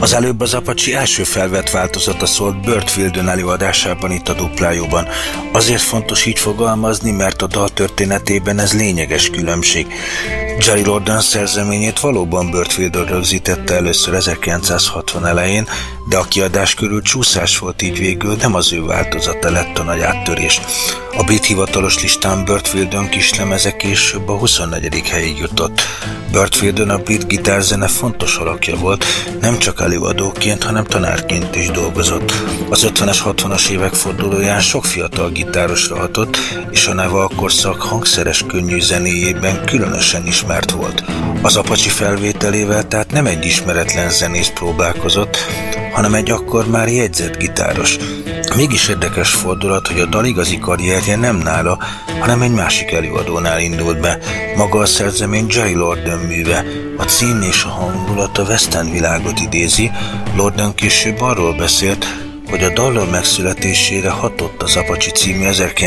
Az előbb az Apache első felvett változata szólt Burt Wildon előadásában itt a duplájóban. Azért fontos így fogalmazni, mert a dal történetében ez lényeges különbség. Jerry Lordon szerzeményét valóban Burt Wildon rögzítette először 1960 elején, de a kiadás körül csúszás volt, így végül nem az ő változata lett a nagy áttörés. A brit hivatalos listán Burt Wildon kislemeze később a 24. helyig jutott. Burt Wildon a brit gitárzene fontos alakja volt, nem csak előadóként, hanem tanárként is dolgozott. Az 50-es, 60-as évek fordulóján sok fiatal gitárosra hatott, és a neve a korszak hangszeres könnyű zenéjében különösen ismert volt. Az Apache felvételével tehát nem egy ismeretlen zenész próbálkozott, hanem egy akkor már jegyzett gitáros. Mégis érdekes fordulat, hogy a dal igazi karrierje nem nála, hanem egy másik előadónál indult be. Maga a szerzemény Jerry Lordon műve. A cím és a hangulat a western világot idézi. Lordon később arról beszélt, hogy a dallal megszületésére hatott az Apache című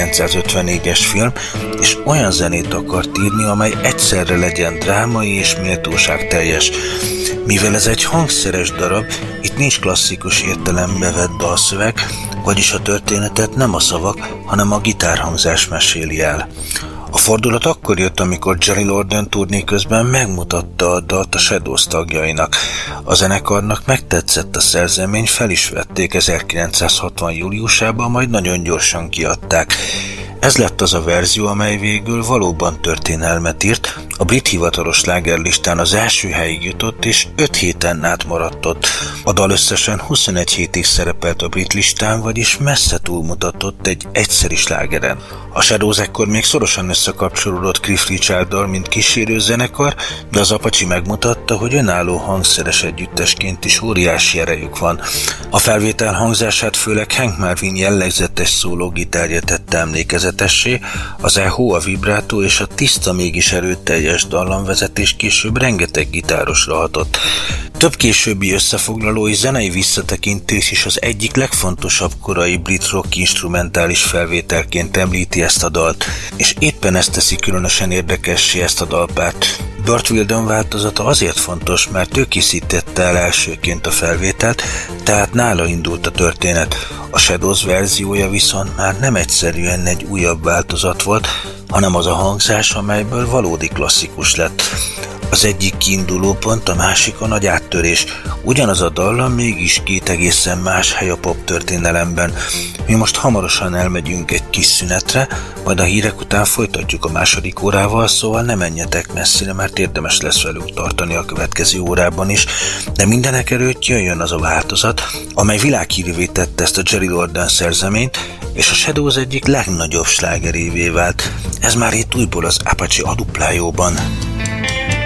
1954-es film, és olyan zenét akart írni, amely egyszerre legyen drámai és méltóságteljes. Mivel ez egy hangszeres darab, itt nincs klasszikus értelembe vett dalszöveg, vagyis a történetet nem a szavak, hanem a gitárhangzás meséli el. A fordulat akkor jött, amikor Jerry Lordon turné közben megmutatta a dalt a Shadows tagjainak. A zenekarnak megtetszett a szerzemény, fel is vették 1960. júliusában, majd nagyon gyorsan kiadták. Ez lett az a verzió, amely végül valóban történelmet írt, a brit hivatalos slágerlistán az első helyig jutott, és 5 héten át maradt ott. A dal összesen 21 hétig szerepelt a brit listán, vagyis messze túlmutatott egy egyszeri slágeren. A Shadows ekkor még szorosan összekapcsolódott Cliff Richarddal, mint kísérő zenekar, de az Apache megmutatta, hogy önálló hangszeres együttesként is óriási erejük van. A felvétel hangzását főleg Hank Marvin jellegzetes szólógitárja tette emlékezetessé, az echo, a vibrátó és a tiszta, mégis erőteljes dallamvezetés később rengeteg gitárosra hatott. Több későbbi összefoglalói zenei visszatekintés is az egyik legfontosabb korai brit rock instrumentális felvételként említi ezt a dalt, és éppen ezt teszi különösen érdekessé ezt a dalpárt. Burt Wildon változata azért fontos, mert ő készítette el elsőként a felvételt, tehát nála indult a történet. A Shadows verziója viszont már nem egyszerűen egy újabb változat volt, hanem az a hangzás, amelyből valódi klasszikus lett. Az egyik kiinduló pont, a másik a nagy áttörés. Ugyanaz a dallam, mégis két egészen más hely a pop történelemben. Mi most hamarosan elmegyünk egy kis szünetre, majd a hírek után folytatjuk a második órával, szóval ne menjetek messzire, mert érdemes lesz velünk tartani a következő órában is. De mindenek előtt jöjjön az a változat, amely világhírűvé tette ezt a Jerry Lordon szerzeményt, és a Shadows egyik legnagyobb slágerévé vált. Ez már itt újból az Apache a duplájóban.